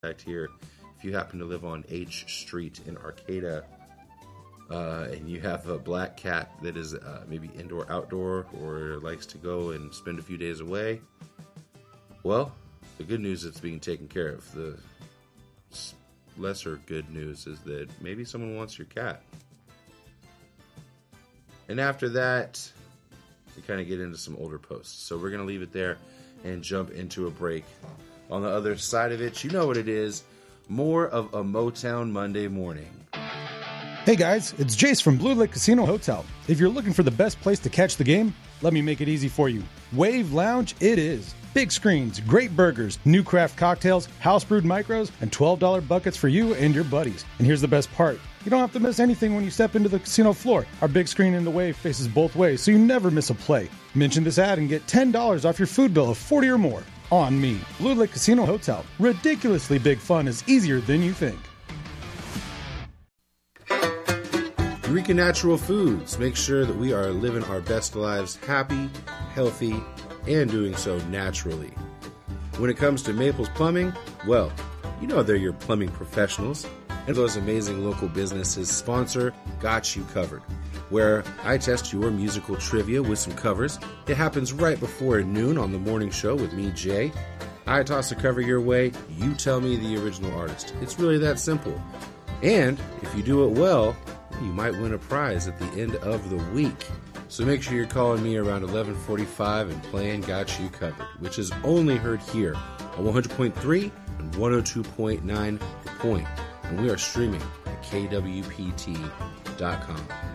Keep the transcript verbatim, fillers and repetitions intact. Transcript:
Fact here, if you happen to live on H Street in Arcata, uh, and you have a black cat that is uh, maybe indoor, outdoor, or likes to go and spend a few days away, well, the good news is it's being taken care of. The lesser good news is that maybe someone wants your cat. And after that, we kind of get into some older posts. So we're going to leave it there and jump into a break. On the other side of it, you know what it is. More of a Motown Monday morning. Hey guys, it's Jace from Blue Lake Casino Hotel. If you're looking for the best place to catch the game, let me make it easy for you. Wave Lounge it is. Big screens, great burgers, new craft cocktails, house brewed micros, and twelve dollars buckets for you and your buddies. And here's the best part. You don't have to miss anything when you step into the casino floor. Our big screen in the Wave faces both ways, so you never miss a play. Mention this ad and get ten dollars off your food bill of forty dollars or more. On me. Blue Lake Casino Hotel. Ridiculously big fun is easier than you think. Eureka Natural Foods. Make sure that we are living our best lives happy, healthy, and doing so naturally. When it comes to Maples Plumbing, well, you know they're your plumbing professionals. And those amazing local businesses sponsor Got You Covered, where I test your musical trivia with some covers. It happens right before noon on the morning show with me, Jay. I toss a cover your way, you tell me the original artist. It's really that simple. And if you do it well, you might win a prize at the end of the week. So make sure you're calling me around eleven forty-five and playing Got You Covered, which is only heard here on one hundred point three and one oh two point nine The Point. And we are streaming at K W P T dot com.